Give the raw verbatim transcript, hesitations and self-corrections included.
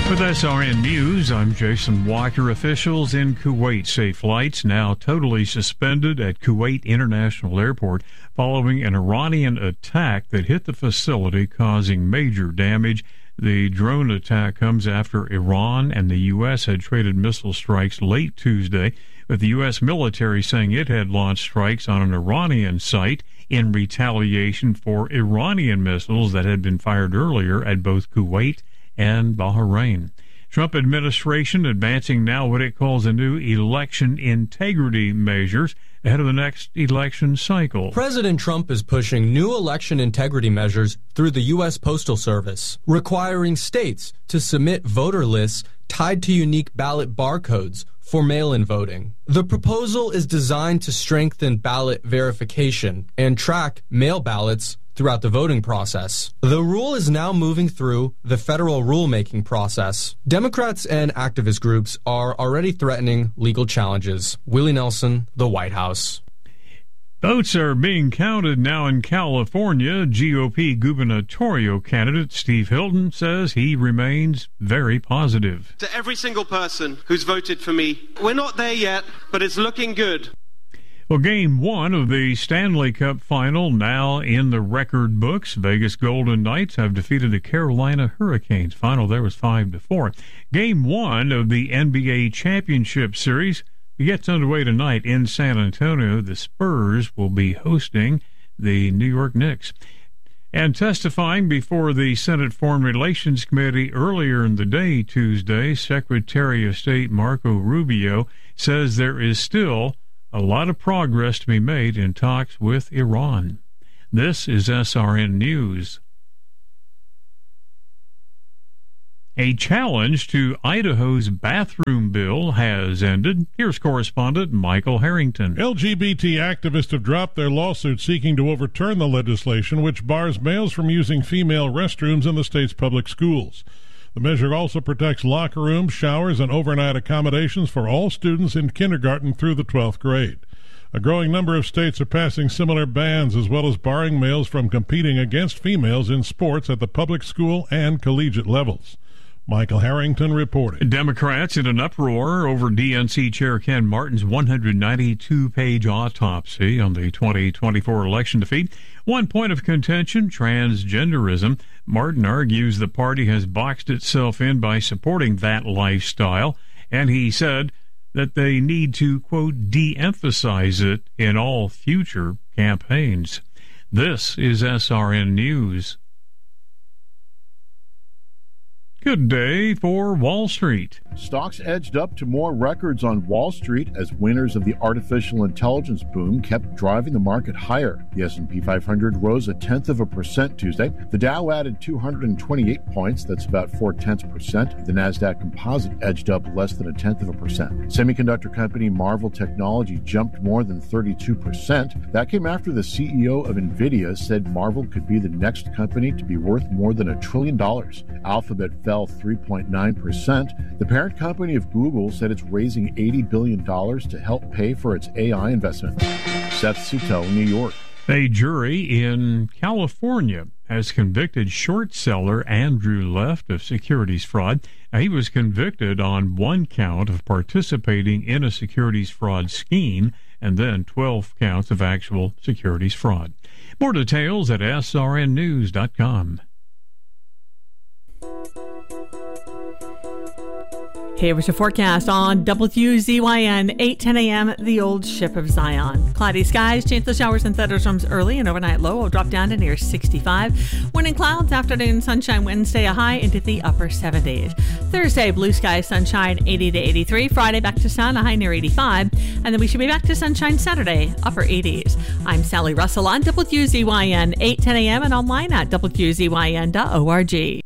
With S R N News, I'm Jason Walker. Officials in Kuwait say flights now totally suspended at Kuwait International Airport following an Iranian attack that hit the facility, causing major damage. The drone attack comes after Iran and the U S had traded missile strikes late Tuesday, with the U S military saying it had launched strikes on an Iranian site in retaliation for Iranian missiles that had been fired earlier at both Kuwait and Bahrain. Trump administration advancing now what it calls a new election integrity measures ahead of the next election cycle. President Trump is pushing new election integrity measures through the U S Postal Service, requiring states to submit voter lists tied to unique ballot barcodes for mail-in voting. The proposal is designed to strengthen ballot verification and track mail ballots throughout the voting process. The rule is now moving through the federal rulemaking process. Democrats and activist groups are already threatening legal challenges. Willie Nelson, the White House. Votes are being counted now in California. G O P gubernatorial candidate Steve Hilton says he remains very positive. To every single person who's voted for me, we're not there yet, but it's looking good. Well, game one of the Stanley Cup final now in the record books. Vegas Golden Knights have defeated the Carolina Hurricanes. Final there was five to four. Game one of the N B A Championship Series gets underway tonight in San Antonio. The Spurs will be hosting the New York Knicks. And testifying before the Senate Foreign Relations Committee earlier in the day Tuesday, Secretary of State Marco Rubio says there is still a lot of progress to be made in talks with Iran. This is S R N News. A challenge to Idaho's bathroom bill has ended. Here's correspondent Michael Harrington. L G B T activists have dropped their lawsuit seeking to overturn the legislation which bars males from using female restrooms in the state's public schools. The measure also protects locker rooms, showers, and overnight accommodations for all students in kindergarten through the twelfth grade. A growing number of states are passing similar bans, as well as barring males from competing against females in sports at the public school and collegiate levels. Michael Harrington reported. Democrats in an uproar over D N C Chair Ken Martin's one hundred ninety-two page autopsy on the twenty twenty-four election defeat. One point of contention, transgenderism. Martin argues the party has boxed itself in by supporting that lifestyle, and he said that they need to, quote, de-emphasize it in all future campaigns. This is S R N News. Good day for Wall Street. Stocks edged up to more records on Wall Street as winners of the artificial intelligence boom kept driving the market higher. The S and P five hundred rose a tenth of a percent Tuesday. The Dow added two hundred twenty-eight points, that's about four-tenths percent. The Nasdaq Composite edged up less than a tenth of a percent. Semiconductor company Marvell Technology jumped more than thirty-two percent. That came after the C E O of NVIDIA said Marvell could be the next company to be worth more than a trillion dollars. Alphabet fell three point nine percent. The parent company of Google said it's raising eighty billion dollars to help pay for its A I investment. Seth Sutel, New York. A jury in California has convicted short seller Andrew Left of securities fraud. Now, he was convicted on one count of participating in a securities fraud scheme and then twelve counts of actual securities fraud. More details at S R N news dot com. Here's your forecast on W Z Y N, eight ten a.m., the old ship of Zion. Cloudy skies, chance of showers and thunderstorms early, and overnight low will drop down to near sixty-five. Morning clouds, afternoon sunshine, Wednesday a high into the upper seventies. Thursday, blue skies, sunshine, eighty to eighty-three. Friday, back to sun, a high near eighty-five. And then we should be back to sunshine Saturday, upper eighties. I'm Sally Russell on W Z Y N, eight ten a.m. and online at W Z Y N dot org.